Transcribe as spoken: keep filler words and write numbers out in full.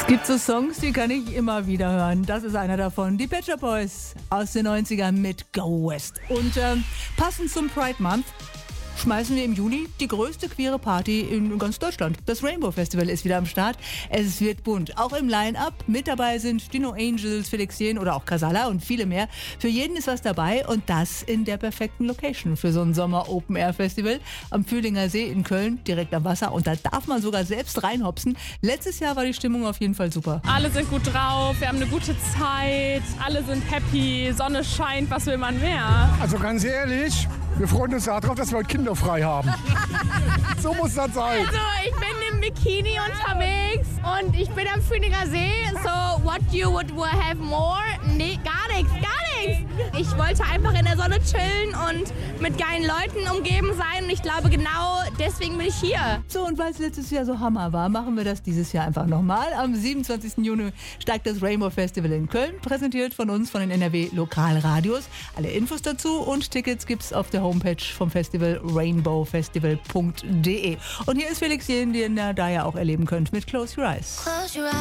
Gibt so Songs, die kann ich immer wieder hören. Das ist einer davon. Die Pet Shop Boys aus den neunzigern mit Go West. Und ähm, passend zum Pride Month schmeißen wir im Juni die größte queere Party in ganz Deutschland. Das Rainbow Festival ist wieder am Start. Es wird bunt. Auch im Line-Up mit dabei sind die No Angels, Felix Jähn oder auch Casalla und viele mehr. Für jeden ist was dabei und das in der perfekten Location für so ein Sommer-Open-Air-Festival am Fühlinger See in Köln, direkt am Wasser. Und da darf man sogar selbst reinhopsen. Letztes Jahr war die Stimmung auf jeden Fall super. Alle sind gut drauf, wir haben eine gute Zeit, alle sind happy, Sonne scheint, was will man mehr? Also ganz ehrlich, wir freuen uns darauf, dass wir heute Kinder frei haben. So muss das sein. Also ich bin im Bikini unterwegs und ich bin am Fühlinger See. So, what you would have more? Nee, gar nichts, gar nichts. Ich wollte einfach in der Sonne chillen und mit geilen Leuten umgeben sein. Und ich glaube, genau deswegen bin ich hier. So, und weil es letztes Jahr so Hammer war, machen wir das dieses Jahr einfach nochmal. Am siebenundzwanzigsten Juni steigt das Rainbow Festival in Köln, präsentiert von uns, von den N R W Lokalradios. Alle Infos dazu und Tickets gibt's auf der Homepage vom Festival rainbow festival punkt de. Und hier ist Felix Jähn, den ihr da ja auch erleben könnt mit Close Your Eyes.